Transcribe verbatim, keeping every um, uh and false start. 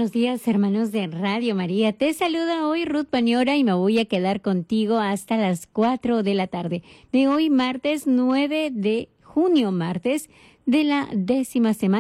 buenos días, hermanos de Radio María. Te saluda hoy Ruth Paniora y me voy a quedar contigo hasta las cuatro de la tarde de hoy, martes nueve de junio, martes de la décima semana